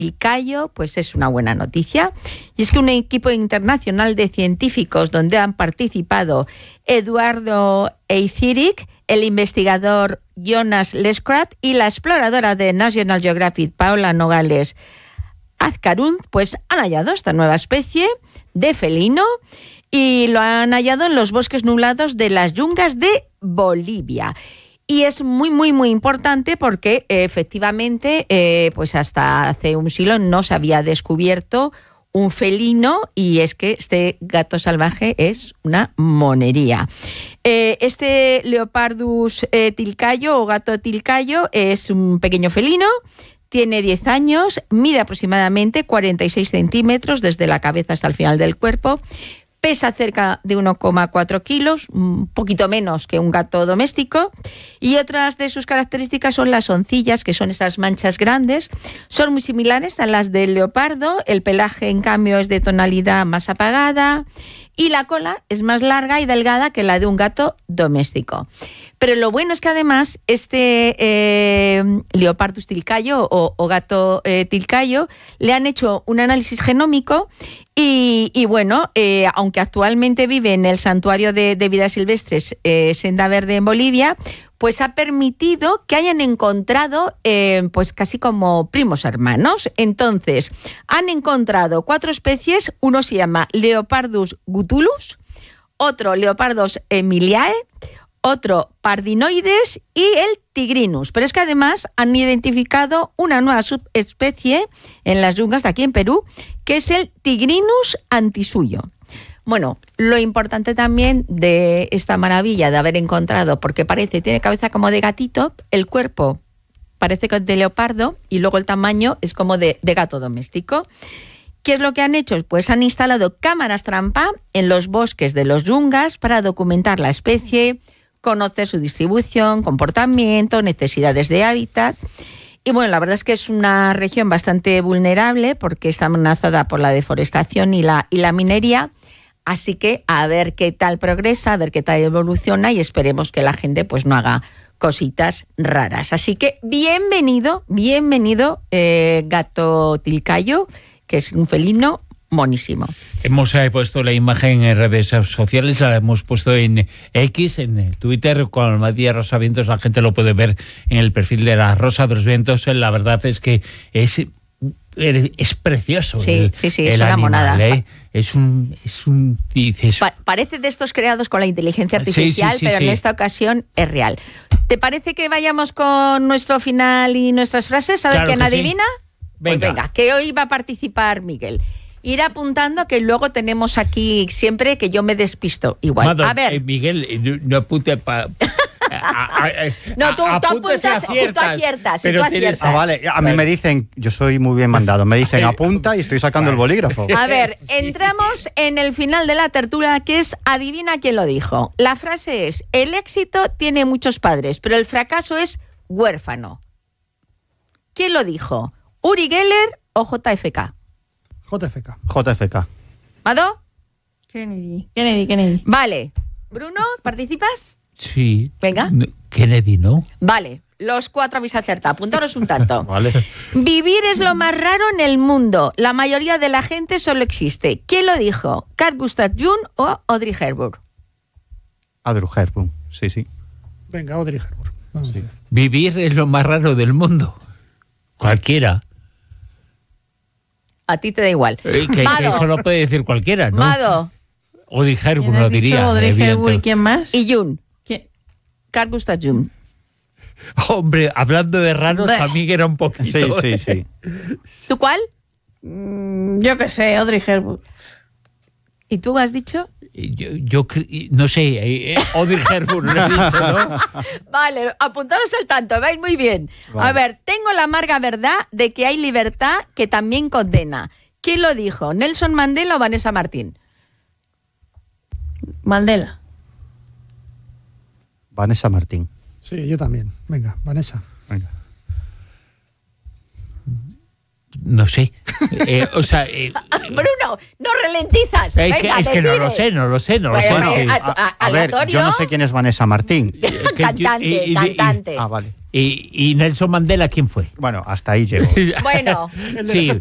Tilcayo, pues es una buena noticia. Y es que un equipo internacional de científicos donde han participado Eduardo Eyzirich, el investigador Jonas Leskrat y la exploradora de National Geographic Paola Nogales Azcarún, pues han hallado esta nueva especie de felino y lo han hallado en los bosques nublados de las yungas de Bolivia. Y es muy, muy, muy importante porque efectivamente, pues hasta hace un siglo no se había descubierto un felino, y es que este gato salvaje es una monería. Este Leopardus tilcayo o gato tilcayo es un pequeño felino, tiene 10 años, mide aproximadamente 46 centímetros desde la cabeza hasta el final del cuerpo, pesa cerca de 1,4 kilos, un poquito menos que un gato doméstico, y otras de sus características son las oncillas, que son esas manchas grandes, son muy similares a las del leopardo, el pelaje en cambio es de tonalidad más apagada y la cola es más larga y delgada que la de un gato doméstico. Pero lo bueno es que además este Leopardus tilcayo o gato tilcayo le han hecho un análisis genómico y bueno, aunque actualmente vive en el Santuario de Vida Silvestres Senda Verde en Bolivia, pues ha permitido que hayan encontrado pues casi como primos hermanos. Entonces, han encontrado 4 especies, uno se llama Leopardus gutulus, otro Leopardus emiliae, otro Pardinoides y el Tigrinus. Pero es que además han identificado una nueva subespecie en las yungas de aquí en Perú, que es el Tigrinus antisuyo. Bueno, lo importante también de esta maravilla de haber encontrado, porque tiene cabeza como de gatito, el cuerpo parece que es de leopardo y luego el tamaño es como de gato doméstico. ¿Qué es lo que han hecho? Pues han instalado cámaras trampa en los bosques de los yungas para documentar la especie, conocer su distribución, comportamiento, necesidades de hábitat. Y bueno, la verdad es que es una región bastante vulnerable porque está amenazada por la deforestación y la minería. Así que a ver qué tal progresa, a ver qué tal evoluciona y esperemos que la gente pues no haga cositas raras. Así que bienvenido, gato tilcayo, que es un felino monísimo. Hemos puesto la imagen en redes sociales, la hemos puesto en X, en Twitter, con Matías Rosa Vientos. La gente lo puede ver en el perfil de la Rosa de los Vientos. La verdad es que es precioso. Sí, es el una animal, monada. Es un dices... Parece de estos creados con la inteligencia artificial, pero en esta ocasión es real. ¿Te parece que vayamos con nuestro final y nuestras frases? A ver quién adivina. Pues venga, que hoy va a participar Miguel. Ir apuntando, que luego tenemos aquí siempre que yo me despisto igual. Mado, a ver, Miguel, no apunte no, tú apuntas, tú aciertas. Pero vale, a mí me dicen, yo soy muy bien mandado, me dicen apunta y estoy sacando el bolígrafo. A ver, entramos en el final de la tertulia, que es adivina quién lo dijo. La frase es: el éxito tiene muchos padres, pero el fracaso es huérfano. ¿Quién lo dijo? ¿Uri Geller o JFK? JFK. ¿Mado? Kennedy. Vale. ¿Bruno, participas? Sí. Venga. Kennedy, ¿no? Vale. Los 4 habéis acertado. Apuntaros un tanto. Vale. Vivir es lo más raro en el mundo. La mayoría de la gente solo existe. ¿Quién lo dijo? ¿Carl Gustav Jung o Audrey Hepburn? Audrey Hepburn, sí. Venga, Audrey Hepburn. Sí. Vivir es lo más raro del mundo. Cualquiera. A ti te da igual. Que eso lo puede decir cualquiera, ¿no? Mado. Audrey Hepburn lo diría. Audrey Hepburn, ¿quién más? Y Jung. Carl Gustav Jung. Hombre, hablando de raros, también era un poquito. Sí. ¿Tú cuál? Yo qué sé, Audrey Hepburn. ¿Y tú has dicho? Yo no sé, Audrey Hepburn lo he dicho, ¿no? Vale, apuntaros al tanto, vais muy bien. Vale. A ver, tengo la amarga verdad de que hay libertad que también condena. ¿Quién lo dijo? ¿Nelson Mandela o Vanessa Martín? Mandela. Vanessa Martín. Sí, yo también. Venga, Vanessa. Venga. No sé. Bruno, no ralentizas. Venga, es que no lo sé. Bueno, A ver, yo no sé quién es Vanessa Martín. Cantante. Ah, vale. ¿Y Nelson Mandela quién fue? Bueno, hasta ahí llego. Bueno, El del Sí, efecto